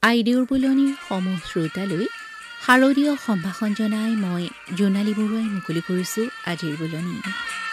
আইদেউৰ বুলনিৰ সমূহ শ্ৰোতালৈ শাৰদীয় সম্ভাষণ জনাই মই জোনালী বৰুৱাই মুকলি কৰিছোঁ আজিৰ বুলনি।